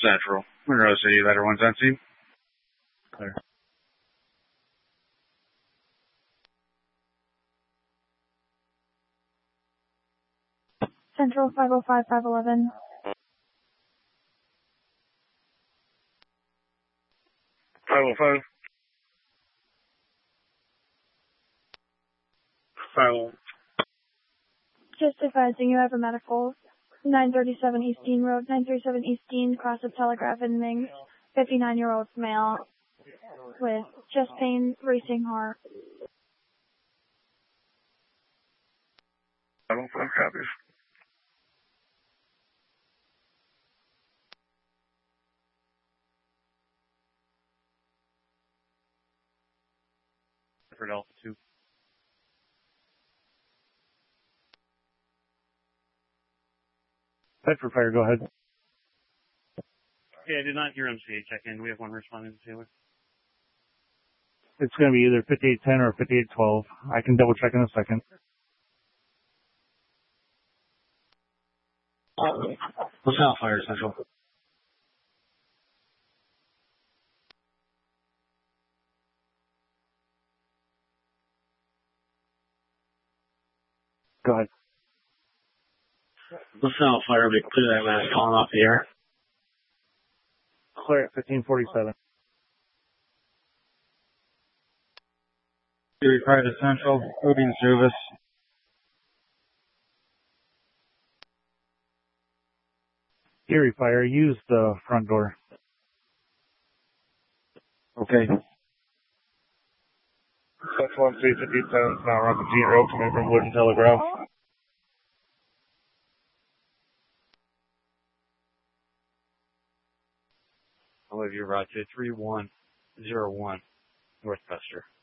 Central. Monroe City, letter 1's on scene. Clear. Central 505, 511. 505. 501. Just advising you have a medical. 937 East Dean Road, 937 East Dean, cross of Telegraph and Mings. 59-year-old male with chest pain, racing heart. 505 copies. For Delta 2. Bedford Fire, go ahead. Okay, I did not hear MCA check in. Do we have one responding to Taylor? It's going to be either 5810 or 5812. I can double check in a second. LaSalle Fire Central. Go ahead. LaSalle Fire, we clear that last calling off the air. Clear at 1547. Erie Fire to Central, moving service. Erie Fire, use the front door. Okay. That's 137 now on the G road coming from Wood and Telegraph. I'll have you Roger 3101 Northwester.